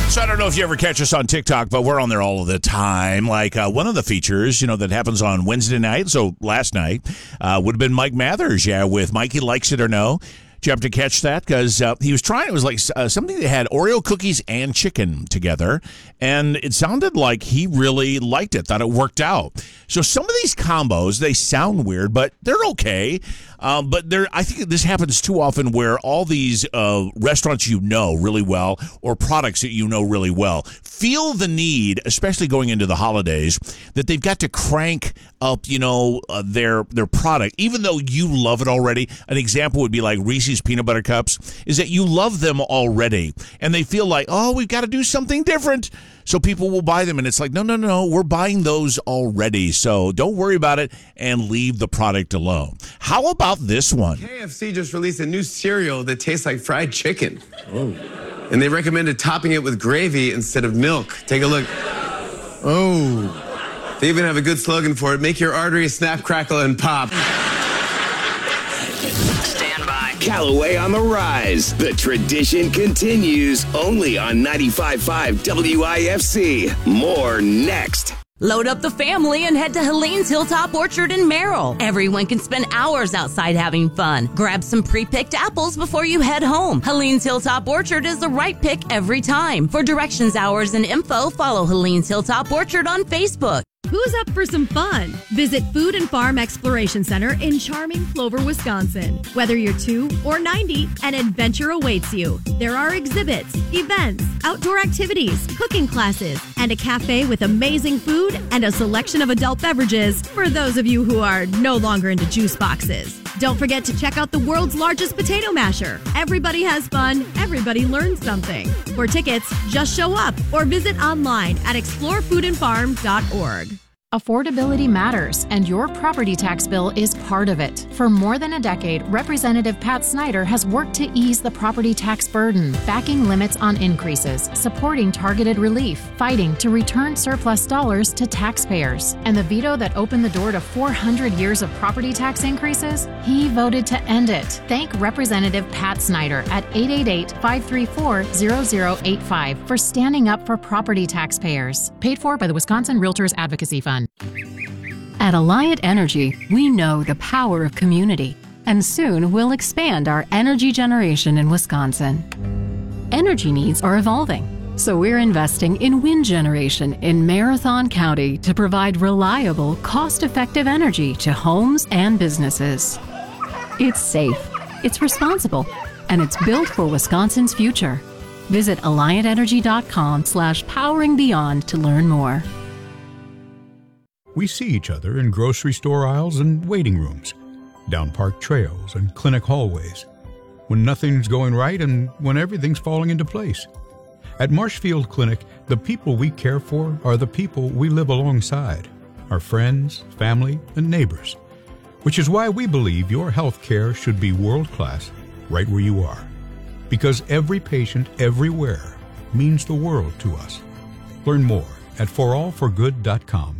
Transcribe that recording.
So I don't know if you ever catch us on TikTok, but we're on there all of the time. Like one of the features, that happens on Wednesday night. So last night would have been Mike Mathers, with Mikey Likes It or No. Did you have to catch that? Because he was trying, it was like something that had Oreo cookies and chicken together. And it sounded like he really liked it, thought it worked out. So some of these combos, they sound weird, but they're okay. But I think this happens too often where all these restaurants really well or products that really well feel the need, especially going into the holidays, that they've got to crank up, their product, even though you love it already. An example would be like Reese's Peanut Butter Cups, is that you love them already, and they feel like, oh, we've got to do something different. So people will buy them, and it's like, no, we're buying those already. So don't worry about it and leave the product alone. How about this one? KFC just released a new cereal that tastes like fried chicken. Oh. And they recommended topping it with gravy instead of milk. Take a look. Oh. They even have a good slogan for it. Make your arteries snap, crackle, and pop. Stand by. Callaway on the rise. The tradition continues only on 95.5 WIFC. More next. Load up the family and head to Helene's Hilltop Orchard in Merrill. Everyone can spend hours outside having fun. Grab some pre-picked apples before you head home. Helene's Hilltop Orchard is the right pick every time. For directions, hours, and info, follow Helene's Hilltop Orchard on Facebook. Who's up for some fun? Visit Food and Farm Exploration Center in charming Plover, Wisconsin. Whether you're 2 or 90, an adventure awaits you. There are exhibits, events, outdoor activities, cooking classes, and a cafe with amazing food and a selection of adult beverages for those of you who are no longer into juice boxes. Don't forget to check out the world's largest potato masher. Everybody has fun, everybody learns something. For tickets, just show up or visit online at explorefoodandfarm.org. Affordability matters, and your property tax bill is part of it. For more than a decade, Representative Pat Snyder has worked to ease the property tax burden, backing limits on increases, supporting targeted relief, fighting to return surplus dollars to taxpayers. And the veto that opened the door to 400 years of property tax increases, he voted to end it. Thank Representative Pat Snyder at 888-534-0085 for standing up for property taxpayers. Paid for by the Wisconsin Realtors Advocacy Fund. At Alliant Energy, we know the power of community, and soon we'll expand our energy generation in Wisconsin. Energy needs are evolving, so we're investing in wind generation in Marathon County to provide reliable, cost-effective energy to homes and businesses. It's safe, it's responsible, and it's built for Wisconsin's future. Visit AlliantEnergy.com/poweringbeyond to learn more. We see each other in grocery store aisles and waiting rooms, down park trails and clinic hallways, when nothing's going right and when everything's falling into place. At Marshfield Clinic, the people we care for are the people we live alongside, our friends, family, and neighbors, which is why we believe your health care should be world-class right where you are. Because every patient everywhere means the world to us. Learn more at forallforgood.com.